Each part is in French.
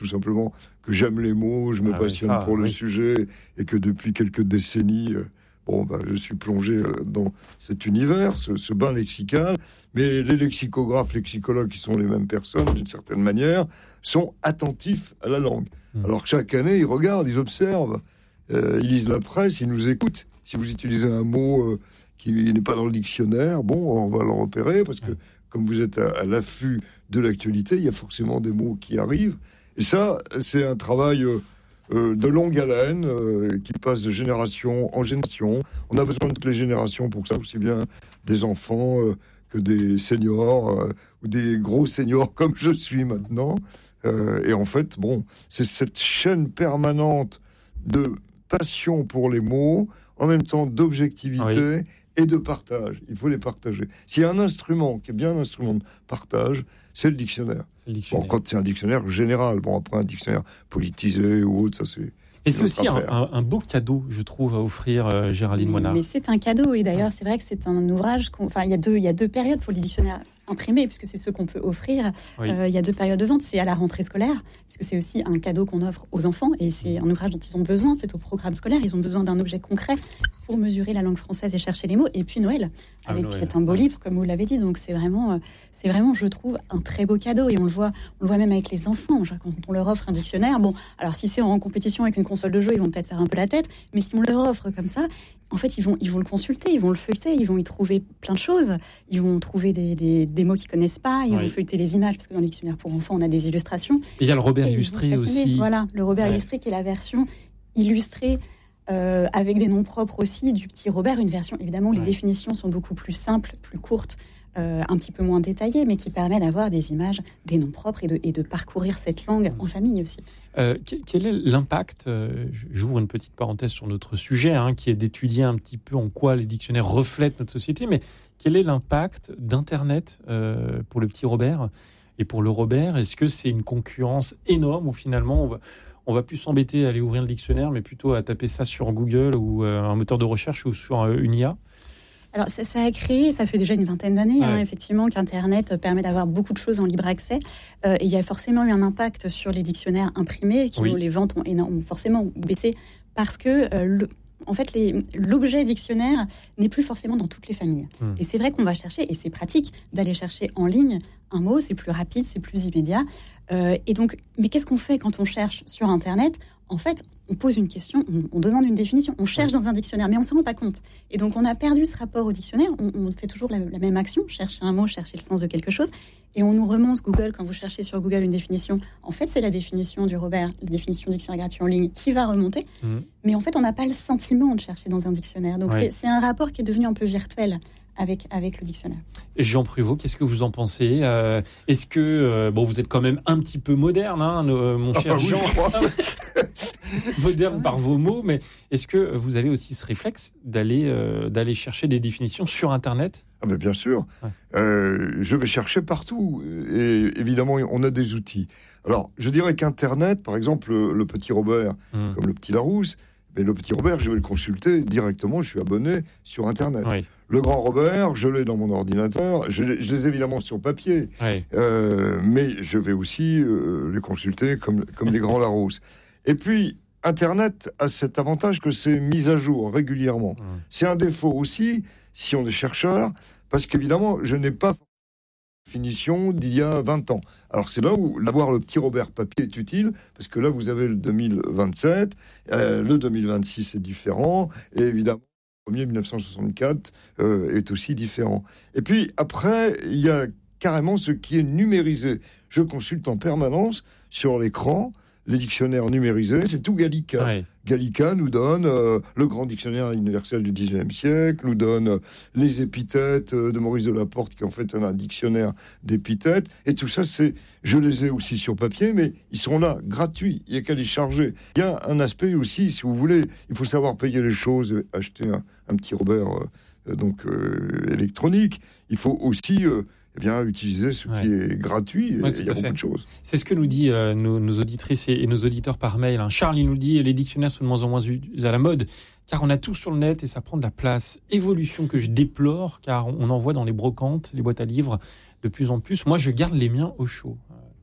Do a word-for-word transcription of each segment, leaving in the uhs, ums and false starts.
tout simplement que j'aime les mots, je me ah passionne oui, ça, pour oui. le sujet, et que depuis quelques décennies, euh, bon, ben, je suis plongé euh, dans cet univers, ce, ce bain lexical. Mais les lexicographes, lexicologues, qui sont les mêmes personnes, d'une certaine manière, sont attentifs à la langue. Mmh. Alors chaque année, ils regardent, ils observent, euh, ils lisent la presse, ils nous écoutent. Si vous utilisez un mot euh, qui n'est pas dans le dictionnaire, bon, on va le repérer, parce que comme vous êtes à, à l'affût de l'actualité, il y a forcément des mots qui arrivent. Et ça, c'est un travail euh, euh, de longue haleine euh, qui passe de génération en génération. On a besoin de toutes les générations pour ça, aussi bien des enfants euh, que des seniors euh, ou des gros seniors comme je suis maintenant. Euh, et en fait, bon, c'est cette chaîne permanente de passion pour les mots, en même temps d'objectivité oui. et de partage. Il faut les partager. S'il y a un instrument qui est bien un instrument de partage, c'est le dictionnaire. C'est le dictionnaire. Bon, quand c'est un dictionnaire général, bon, après un dictionnaire politisé ou autre, ça c'est... Et c'est aussi un, un, un beau cadeau, je trouve, à offrir, euh, Géraldine mais, Moinard. Mais c'est un cadeau, et d'ailleurs, ouais. c'est vrai que c'est un ouvrage... Enfin, il y a deux, il y a deux périodes pour les dictionnaires imprimés, puisque c'est ceux qu'on peut offrir. Oui. Euh, il y a deux périodes de vente. C'est à la rentrée scolaire, puisque c'est aussi un cadeau qu'on offre aux enfants, et c'est un ouvrage dont ils ont besoin. C'est au programme scolaire. Ils ont besoin d'un objet concret pour mesurer la langue française et chercher les mots. Et puis Noël, ah, avec Noël. c'est un beau ouais. livre, comme vous l'avez dit. Donc c'est vraiment, c'est vraiment, je trouve, un très beau cadeau. Et on le voit, on le voit même avec les enfants. Genre, quand on leur offre un dictionnaire, bon, alors si c'est en compétition avec une console de jeu, ils vont peut-être faire un peu la tête. Mais si on leur offre comme ça, en fait, ils vont, ils vont le consulter, ils vont le feuilleter, ils vont y trouver plein de choses. Ils vont trouver des, des, des mots qu'ils connaissent pas. Ils oui. vont feuilleter les images, parce que dans le dictionnaire pour enfants, on a des illustrations. Et il y a le Robert et illustré aussi. Voilà, le Robert ouais. illustré qui est la version illustrée euh, avec des noms propres aussi du petit Robert. Une version, évidemment, où ouais. les définitions sont beaucoup plus simples, plus courtes, euh, un petit peu moins détaillées, mais qui permet d'avoir des images, des noms propres et de, et de parcourir cette langue en famille aussi. Euh, quel est l'impact, euh, j'ouvre une petite parenthèse sur notre sujet, hein, qui est d'étudier un petit peu en quoi les dictionnaires reflètent notre société, mais quel est l'impact d'Internet euh, pour le petit Robert et pour le Robert? Est-ce que c'est une concurrence énorme où finalement on va, on va plus s'embêter à aller ouvrir le dictionnaire, mais plutôt à taper ça sur Google ou euh, un moteur de recherche ou sur euh, une I A? Alors, ça, ça a créé, ça fait déjà une vingtaine d'années, ouais. hein, effectivement, qu'Internet permet d'avoir beaucoup de choses en libre accès. Euh, et il y a forcément eu un impact sur les dictionnaires imprimés, qui oui. ont, les ventes ont, énorme, ont forcément baissé, parce que, euh, le, en fait, les, l'objet dictionnaire n'est plus forcément dans toutes les familles. Hum. Et c'est vrai qu'on va chercher, et c'est pratique, d'aller chercher en ligne un mot, c'est plus rapide, c'est plus immédiat. Euh, et donc, mais qu'est-ce qu'on fait quand on cherche sur Internet ? En fait, on pose une question, on, on demande une définition, on cherche dans un dictionnaire, mais on ne se rend pas compte. Et donc, on a perdu ce rapport au dictionnaire. On, on fait toujours la, la même action, chercher un mot, chercher le sens de quelque chose. Et on nous remonte Google, quand vous cherchez sur Google une définition. En fait, c'est la définition du Robert, la définition du dictionnaire gratuit en ligne qui va remonter. Mmh. Mais en fait, on n'a pas le sentiment de chercher dans un dictionnaire. Donc, ouais. c'est, c'est un rapport qui est devenu un peu virtuel avec, avec le dictionnaire. Jean Pruvot, qu'est-ce que vous en pensez ? euh, Est-ce que, euh, bon, vous êtes quand même un petit peu moderne, hein, nos, mon cher ah, oui, Jean moderne ouais. par vos mots, mais est-ce que vous avez aussi ce réflexe d'aller, euh, d'aller chercher des définitions sur Internet ? Ah ben bien sûr, ouais. euh, je vais chercher partout, et évidemment on a des outils. Alors je dirais qu'Internet, par exemple le, le petit Robert, mmh. comme le petit Larousse, mais le petit Robert, je vais le consulter directement, je suis abonné sur Internet. Oui. Le grand Robert, je l'ai dans mon ordinateur, je les, je les ai évidemment sur papier, oui. euh, mais je vais aussi euh, les consulter comme, comme les grands Larousse. Et puis, Internet a cet avantage que c'est mis à jour régulièrement. Mmh. C'est un défaut aussi, si on est chercheur, parce qu'évidemment, je n'ai pas définition d'il y a vingt ans. Alors c'est là où l'avoir le petit Robert papier est utile, parce que là vous avez le deux mille vingt-sept, euh, le deux mille vingt-six est différent, et évidemment le premier dix-neuf cent soixante-quatre euh, est aussi différent. Et puis après, il y a carrément ce qui est numérisé. Je consulte en permanence sur l'écran les dictionnaires numérisés, c'est tout Gallica. Ouais. Gallica nous donne euh, le grand dictionnaire universel du dix-neuvième siècle, nous donne euh, les épithètes euh, de Maurice Delaporte, qui en fait un, un dictionnaire d'épithètes. Et tout ça, c'est, je les ai aussi sur papier, mais ils sont là, gratuits, il n'y a qu'à les charger. Il y a un aspect aussi, si vous voulez, il faut savoir payer les choses, acheter un, un petit Robert euh, donc, euh, électronique. Il faut aussi... Euh, Eh bien, utiliser ce ouais. qui est gratuit, ouais, il y a beaucoup de choses. C'est ce que nous disent euh, nos, nos auditrices et, et nos auditeurs par mail. Hein. Charles, il nous dit, les dictionnaires sont de moins en moins à la mode, car on a tout sur le net et ça prend de la place. Évolution que je déplore, car on en voit dans les brocantes, les boîtes à livres, de plus en plus. Moi, je garde les miens au chaud.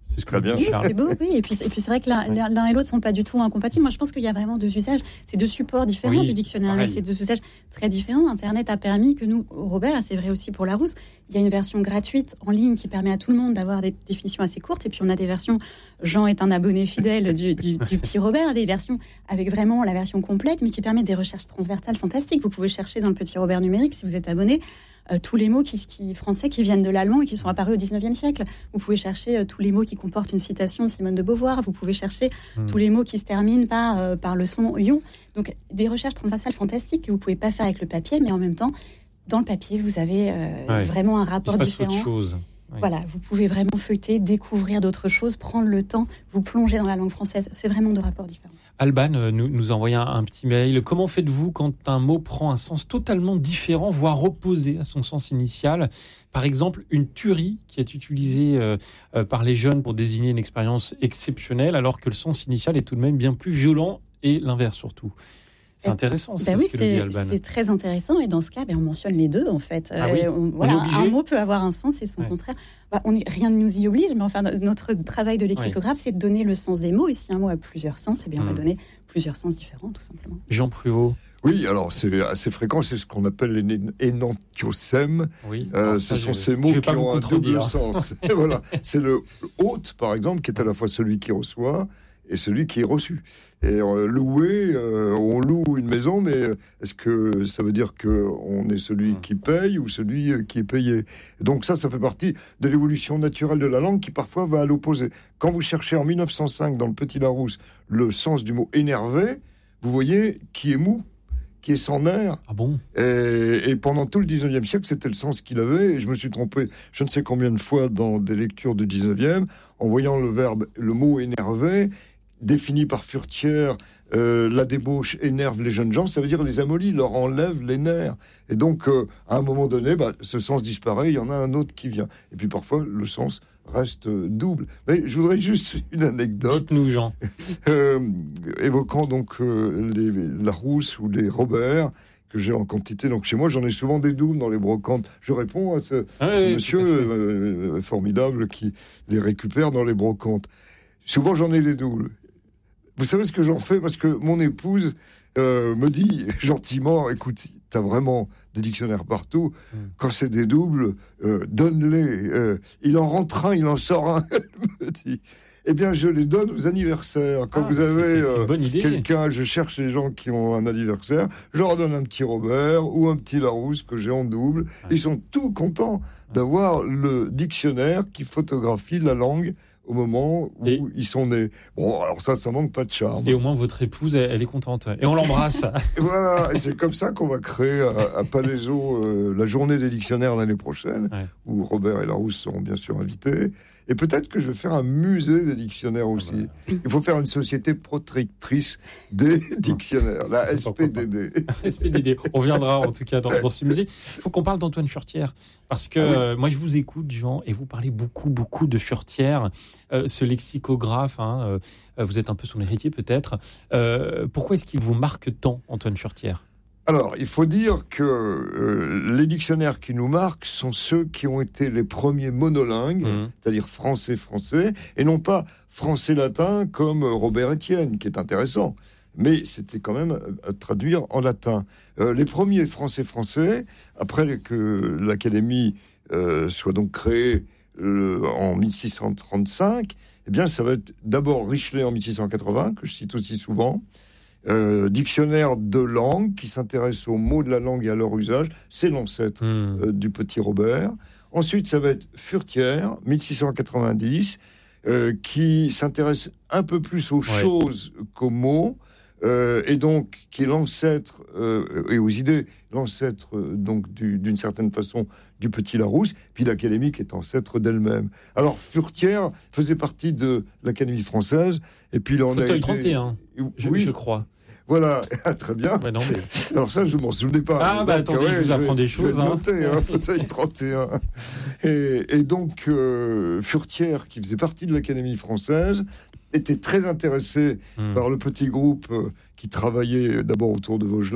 C'est ce Très bien. Oui, c'est beau, oui. Et puis, et puis c'est vrai que l'un, ouais. l'un et l'autre ne sont pas du tout incompatibles. Moi, je pense qu'il y a vraiment deux usages. C'est deux supports différents oui, du dictionnaire, mais c'est deux usages très différents. Internet a permis que nous, Robert, et c'est vrai aussi pour Larousse, il y a une version gratuite en ligne qui permet à tout le monde d'avoir des définitions assez courtes. Et puis, on a des versions, Jean est un abonné fidèle du, du, du petit Robert, des versions avec vraiment la version complète, mais qui permet des recherches transversales fantastiques. Vous pouvez chercher dans le petit Robert numérique, si vous êtes abonné, Euh, tous les mots qui, qui, français qui viennent de l'allemand et qui sont apparus au dix-neuvième siècle. Vous pouvez chercher euh, tous les mots qui comportent une citation de Simone de Beauvoir. Vous pouvez chercher mmh. tous les mots qui se terminent par, euh, par le son ion. Donc, des recherches transversales fantastiques que vous ne pouvez pas faire avec le papier, mais en même temps, dans le papier, vous avez euh, ouais. vraiment un rapport Il se passe différent. Autre chose. Oui. Voilà, vous pouvez vraiment feuilleter, découvrir d'autres choses, prendre le temps, vous plonger dans la langue française. C'est vraiment deux rapports différents. Alban nous, nous envoie un, un petit mail. Comment faites-vous quand un mot prend un sens totalement différent, voire opposé à son sens initial ? Par exemple, une tuerie qui est utilisée euh, euh, par les jeunes pour désigner une expérience exceptionnelle, alors que le sens initial est tout de même bien plus violent, et l'inverse surtout. C'est intéressant, c'est ben oui, ce que c'est, dit Alban. C'est très intéressant, et dans ce cas, ben, on mentionne les deux, en fait. Ah oui, euh, on, voilà, on un mot peut avoir un sens et son ouais. contraire. Ben, on, rien ne nous y oblige, mais enfin, notre travail de lexicographe, ouais. c'est de donner le sens des mots. Et si un mot a plusieurs sens, eh bien, on mmh. va donner plusieurs sens différents, tout simplement. Jean Pruvot. Oui, alors c'est assez fréquent, c'est ce qu'on appelle les énantiosèmes. Oui, euh, ce sont je, ces mots qui ont un double dire. sens. Et voilà, c'est le hôte, par exemple, qui est à la fois celui qui reçoit et celui qui est reçu. Et euh, louer, euh, on loue une maison, mais est-ce que ça veut dire qu'on est celui qui paye ou celui qui est payé ? Donc ça, ça fait partie de l'évolution naturelle de la langue qui parfois va à l'opposé. Quand vous cherchez en mille neuf cent cinq dans le Petit Larousse le sens du mot énervé, vous voyez qui est mou, qui est sans nerfs. Ah bon ? et, et pendant tout le dix-neuvième siècle, c'était le sens qu'il avait. Et je me suis trompé je ne sais combien de fois dans des lectures du dix-neuvième, en voyant le verbe, le mot énervé, défini par Furetière, euh, la débauche énerve les jeunes gens, ça veut dire les amollit, leur enlève les nerfs. Et donc, euh, à un moment donné, bah, ce sens disparaît, il y en a un autre qui vient. Et puis parfois, le sens reste euh, double. Mais je voudrais juste une anecdote. Dites-nous, Jean. euh, évoquant donc euh, les Larousse ou les Robert, que j'ai en quantité. Donc chez moi, j'en ai souvent des doubles dans les brocantes. Je réponds à ce, ah ce oui, monsieur euh, formidable qui les récupère dans les brocantes. Souvent, j'en ai les doubles. Vous savez ce que j'en fais ? Parce que mon épouse euh, me dit gentiment, écoute, t'as vraiment des dictionnaires partout. Mmh. Quand c'est des doubles, euh, donne-les. Euh, il en rentre un, il en sort un. Elle me dit. Eh bien, je les donne aux anniversaires. Quand ah, vous avez c'est, c'est, c'est euh, quelqu'un, je cherche les gens qui ont un anniversaire, je leur donne un petit Robert ou un petit Larousse que j'ai en double. Ouais. Ils sont tout contents d'avoir le dictionnaire qui photographie la langue au moment où et ils sont nés. Bon, alors ça, ça manque pas de charme. Et au moins, votre épouse, elle, elle est contente. Et on l'embrasse. Et voilà, et c'est comme ça qu'on va créer à, à Palaiseau euh, la journée des dictionnaires l'année prochaine, ouais. où Robert et Larousse seront bien sûr invités. Et peut-être que je vais faire un musée des dictionnaires aussi. Ah bah. Il faut faire une société protectrice des dictionnaires, la S P D D. S P D D. On viendra en tout cas dans, dans ce musée. Il faut qu'on parle d'Antoine Furetière. Parce que ah oui. euh, moi, je vous écoute, Jean, et vous parlez beaucoup, beaucoup de Furetière. Euh, ce lexicographe, hein, euh, vous êtes un peu son héritier peut-être. Euh, pourquoi est-ce qu'il vous marque tant, Antoine Furetière ? Alors, il faut dire que euh, les dictionnaires qui nous marquent sont ceux qui ont été les premiers monolingues, mmh. c'est-à-dire français-français, et non pas français-latin comme Robert Estienne, qui est intéressant. Mais c'était quand même à traduire en latin. Euh, les premiers français-français, après que l'Académie euh, soit donc créée euh, en mille six cent trente-cinq, eh bien, ça va être d'abord Richelet en mille six cent quatre-vingts, que je cite aussi souvent, Euh, dictionnaire de langue qui s'intéresse aux mots de la langue et à leur usage, c'est l'ancêtre mmh. euh, du petit Robert. Ensuite, ça va être Furetière, mille six cent quatre-vingt-dix, euh, qui s'intéresse un peu plus aux ouais. choses qu'aux mots, euh, et donc qui est l'ancêtre, euh, et aux idées, l'ancêtre euh, donc du, d'une certaine façon du petit Larousse, puis l'Académie qui est ancêtre d'elle-même. Alors Furetière faisait partie de l'Académie française, et puis il en Fauteuil a été... trente et un, je, oui, je crois. Voilà, très bien. Bah non, mais... Alors ça, je ne m'en souvenais pas. Ah, bah donc, attendez, ouais, je vous apprends des choses. Je vais noter, hein, fauteuil trente et un. Et, et donc, euh, Furetière, qui faisait partie de l'Académie française, était très intéressé mmh. par le petit groupe euh, qui travaillait d'abord autour de Vaugelas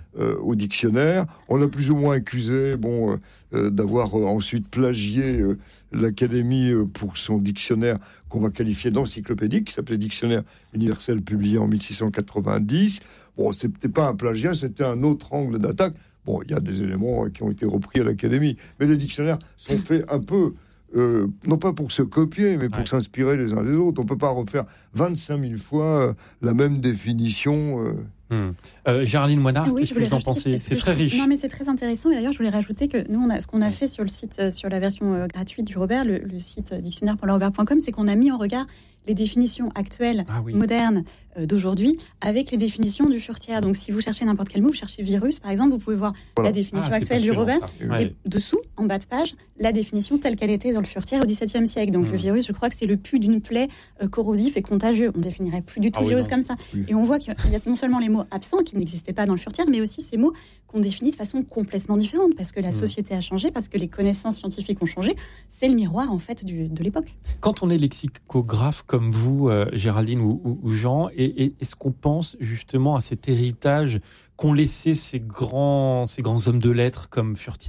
euh, au dictionnaire. On a plus ou moins accusé bon, euh, euh, d'avoir euh, ensuite plagié euh, l'Académie euh, pour son dictionnaire qu'on va qualifier d'encyclopédique, qui s'appelait Dictionnaire universel, publié en mille six cent quatre-vingt-dix. Bon, c'était pas un plagiat, c'était un autre angle d'attaque. Bon, il y a des éléments qui ont été repris à l'Académie, mais les dictionnaires sont faits un peu, euh, non pas pour se copier, mais pour ouais. s'inspirer les uns des autres. On ne peut pas refaire vingt-cinq mille fois euh, la même définition. Euh. Hum. Euh, Géraldine Moinard, ah oui, qu'est-ce que vous en pensez? C'est très riche. Non, mais c'est très intéressant. Et d'ailleurs, je voulais rajouter que nous, on a, ce qu'on a fait sur le site, sur la version euh, gratuite du Robert, le, le site dictionnaire point le robert point com, c'est qu'on a mis en regard les définitions actuelles, ah oui. modernes euh, d'aujourd'hui, avec les définitions du Furtière. Donc, si vous cherchez n'importe quel mot, vous cherchez virus, par exemple, vous pouvez voir voilà. la définition ah, actuelle du Robert, ouais. et dessous, en bas de page, la définition telle qu'elle était dans le Furtière au dix-septième siècle. Donc, mmh. le virus, je crois que c'est le pus d'une plaie euh, corrosif et contagieux. On définirait plus du tout ah, virus oui, comme ça. Oui. Et on voit qu'il y a non seulement les mots absents qui n'existaient pas dans le Furtière, mais aussi ces mots qu'on définit de façon complètement différente, parce que la mmh. société a changé, parce que les connaissances scientifiques ont changé. C'est le miroir, en fait, du, de l'époque. Quand on est lexicographe comme vous, euh, Géraldine ou, ou, ou Jean, et, et est-ce qu'on pense justement à cet héritage qu'ont laissé ces grands, ces grands hommes de lettres comme Furtière ?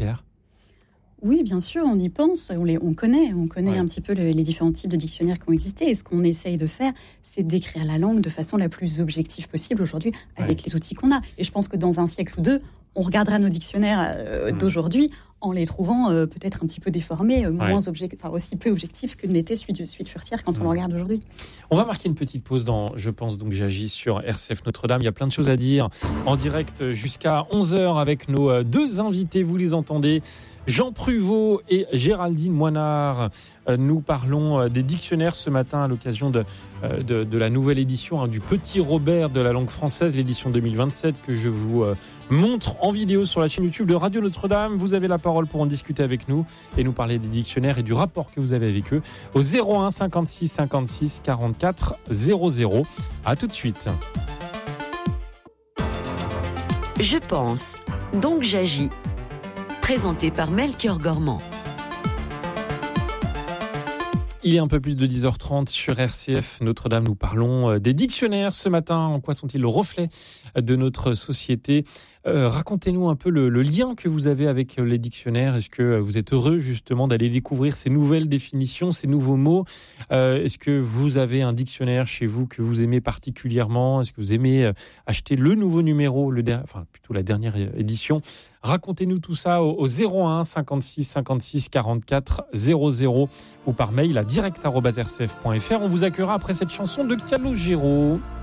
Oui, bien sûr, on y pense, on, les, on connaît, on connaît ouais. un petit peu le, les différents types de dictionnaires qui ont existé. Et ce qu'on essaye de faire, c'est d'écrire la langue de façon la plus objective possible aujourd'hui avec ouais. les outils qu'on a. Et je pense que dans un siècle ou deux, on regardera nos dictionnaires euh, mmh. d'aujourd'hui en les trouvant euh, peut-être un petit peu déformés, euh, moins ouais. objectifs, enfin, aussi peu objectifs que n'était celui de, celui de Furtière quand mmh. on le regarde aujourd'hui. On va marquer une petite pause dans Je pense donc j'agis sur R C F Notre-Dame. Il y a plein de choses à dire en direct jusqu'à onze heures avec nos deux invités. Vous les entendez, Jean Pruvot et Géraldine Moinard. Nous parlons des dictionnaires ce matin à l'occasion de, de, de la nouvelle édition hein, du Petit Robert de la langue française, l'édition deux mille vingt-sept que je vous euh, montre en vidéo sur la chaîne YouTube de Radio Notre-Dame. Vous avez la parole pour en discuter avec nous et nous parler des dictionnaires et du rapport que vous avez avec eux au zéro un cinquante-six cinquante-six quarante-quatre zéro zéro. À tout de suite. Je pense, donc j'agis. Présenté par Melchior Gormand. Il est un peu plus de dix heures trente sur R C F Notre-Dame. Nous parlons des dictionnaires ce matin. En quoi sont-ils le reflet de notre société ? euh, Racontez-nous un peu le, le lien que vous avez avec les dictionnaires. Est-ce que vous êtes heureux justement d'aller découvrir ces nouvelles définitions, ces nouveaux mots ? euh, Est-ce que vous avez un dictionnaire chez vous que vous aimez particulièrement ? Est-ce que vous aimez acheter le nouveau numéro, le der- enfin plutôt la dernière édition ? Racontez-nous tout ça au, au zéro un cinquante-six cinquante-six quarante-quatre zéro zéro ou par mail à direct arobase r c f point f r. On vous accueillera après cette chanson de Calogero.